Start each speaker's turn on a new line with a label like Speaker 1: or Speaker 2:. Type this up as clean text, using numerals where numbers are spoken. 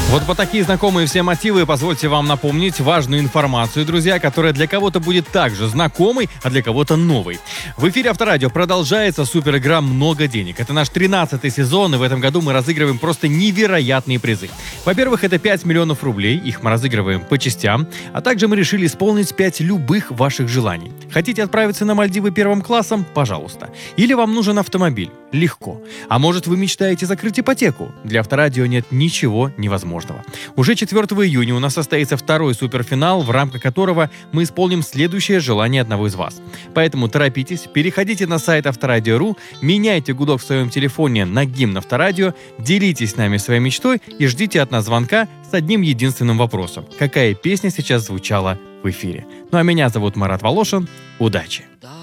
Speaker 1: Вот по такие знакомые все мотивы позвольте вам напомнить важную информацию, друзья, которая для кого-то будет также знакомой, а для кого-то новой. В эфире Авторадио продолжается суперигра «Много денег». Это наш 13-й сезон, и в этом году мы разыгрываем просто невероятные призы. Во-первых, это 5 миллионов рублей, их мы разыгрываем по частям, а также мы решили исполнить 5 любых ваших желаний. Хотите отправиться на Мальдивы первым классом? Пожалуйста. Или вам нужен автомобиль? Легко. А может, вы мечтаете закрыть ипотеку? Для Авторадио нет ничего невозможного. Уже 4 июня у нас состоится второй суперфинал, в рамках которого мы исполним следующее желание одного из вас. Поэтому торопитесь, переходите на сайт Авторадио.ру, меняйте гудок в своем телефоне на гимн Авторадио, делитесь с нами своей мечтой и ждите от нас звонка с одним единственным вопросом. Какая песня сейчас звучала в эфире? Ну а меня зовут Марат Волошин. Удачи!